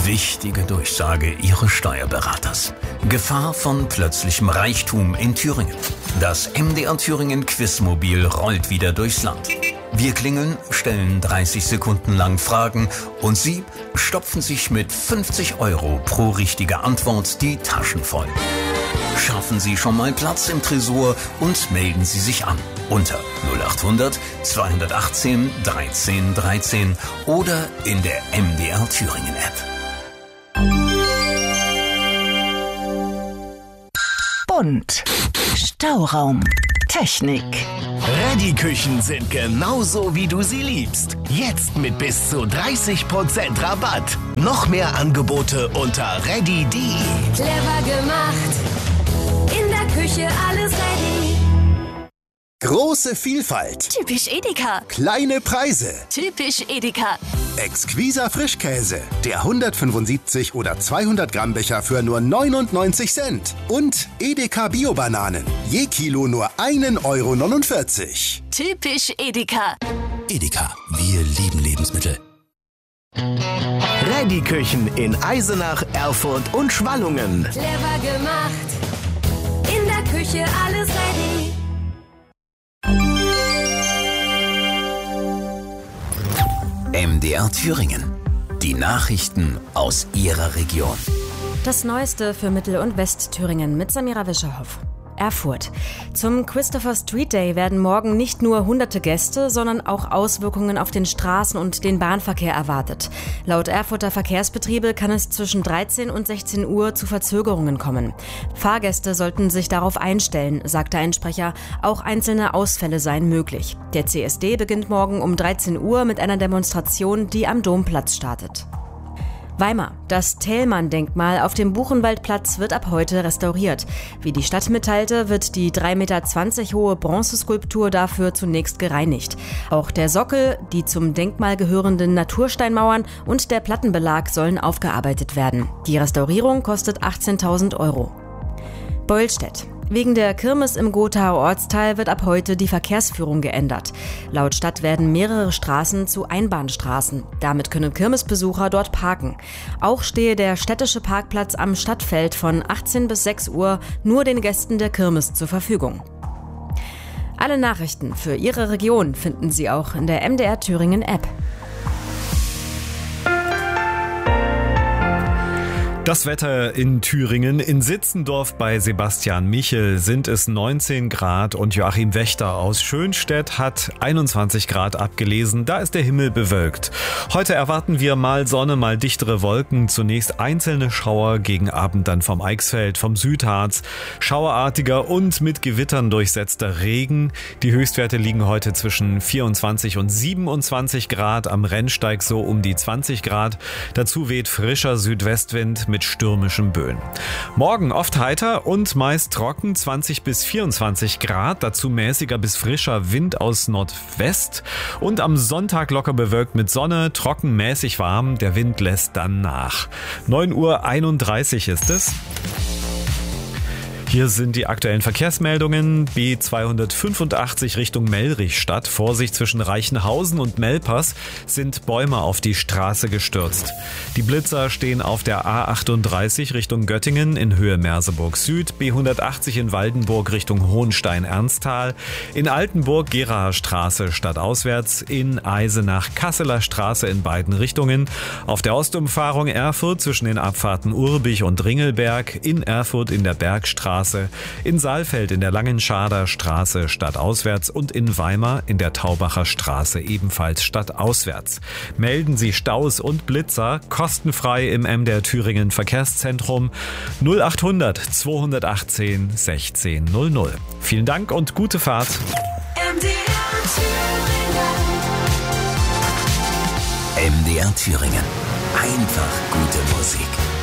Wichtige Durchsage Ihres Steuerberaters. Gefahr von plötzlichem Reichtum in Thüringen. Das MDR Thüringen Quizmobil rollt wieder durchs Land. Wir klingeln, stellen 30 Sekunden lang Fragen und Sie stopfen sich mit 50 € pro richtige Antwort die Taschen voll. Schaffen Sie schon mal Platz im Tresor und melden Sie sich an unter 0800 218 13 13 oder in der MDR Thüringen App. Bunt. Stauraum. Technik. Ready-Küchen sind genauso, wie du sie liebst. Jetzt mit bis zu 30% Rabatt. Noch mehr Angebote unter ready.de. Clever gemacht. In der Küche alles ready. Große Vielfalt. Typisch Edeka. Kleine Preise. Typisch Edeka. Exquiser Frischkäse. Der 175 oder 200 Gramm Becher für nur 99 Cent. Und Edeka Bio-Bananen. Je Kilo nur 1,49 €. Typisch Edeka. Edeka, wir lieben Lebensmittel. Ready-Küchen in Eisenach, Erfurt und Schwallungen. Clever gemacht. In der Küche alles ready. MDR Thüringen. Die Nachrichten aus Ihrer Region. Das Neueste für Mittel- und Westthüringen mit Samira Wischerhoff. Erfurt. Zum Christopher Street Day werden morgen nicht nur hunderte Gäste, sondern auch Auswirkungen auf den Straßen- und den Bahnverkehr erwartet. Laut Erfurter Verkehrsbetriebe kann es zwischen 13 und 16 Uhr zu Verzögerungen kommen. Fahrgäste sollten sich darauf einstellen, sagte ein Sprecher. Auch einzelne Ausfälle seien möglich. Der CSD beginnt morgen um 13 Uhr mit einer Demonstration, die am Domplatz startet. Weimar. Das Thälmann-Denkmal auf dem Buchenwaldplatz wird ab heute restauriert. Wie die Stadt mitteilte, wird die 3,20 Meter hohe Bronzeskulptur dafür zunächst gereinigt. Auch der Sockel, die zum Denkmal gehörenden Natursteinmauern und der Plattenbelag sollen aufgearbeitet werden. Die Restaurierung kostet 18.000 €. Beulstedt. Wegen der Kirmes im Gothaer Ortsteil wird ab heute die Verkehrsführung geändert. Laut Stadt werden mehrere Straßen zu Einbahnstraßen. Damit können Kirmesbesucher dort parken. Auch stehe der städtische Parkplatz am Stadtfeld von 18 bis 6 Uhr nur den Gästen der Kirmes zur Verfügung. Alle Nachrichten für Ihre Region finden Sie auch in der MDR Thüringen App. Das Wetter in Thüringen. In Sitzendorf bei Sebastian Michel sind es 19 Grad und Joachim Wächter aus Schönstedt hat 21 Grad abgelesen. Da ist der Himmel bewölkt. Heute erwarten wir mal Sonne, mal dichtere Wolken. Zunächst einzelne Schauer, gegen Abend dann vom Eichsfeld, vom Südharz. Schauerartiger und mit Gewittern durchsetzter Regen. Die Höchstwerte liegen heute zwischen 24 und 27 Grad. Am Rennsteig so um die 20 Grad. Dazu weht frischer Südwestwind mit stürmischen Böen. Morgen oft heiter und meist trocken, 20 bis 24 Grad, dazu mäßiger bis frischer Wind aus Nordwest und am Sonntag locker bewölkt mit Sonne, trocken mäßig warm, der Wind lässt dann nach. 9:31 Uhr ist es. Hier sind die aktuellen Verkehrsmeldungen. B285 Richtung Mellrichstadt. Vorsicht, zwischen Reichenhausen und Mellpass sind Bäume auf die Straße gestürzt. Die Blitzer stehen auf der A38 Richtung Göttingen in Höhe Merseburg Süd. B180 in Waldenburg Richtung Hohenstein-Ernsthal. In Altenburg Geraer Straße stadtauswärts. In Eisenach Kasseler Straße in beiden Richtungen. Auf der Ostumfahrung Erfurt zwischen den Abfahrten Urbich und Ringelberg. In Erfurt in der Bergstraße. In Saalfeld in der Langenschader Straße stadtauswärts und in Weimar in der Taubacher Straße ebenfalls stadtauswärts. Melden Sie Staus und Blitzer kostenfrei im MDR Thüringen Verkehrszentrum 0800 218 1600. Vielen Dank und gute Fahrt. MDR Thüringen. Einfach gute Musik.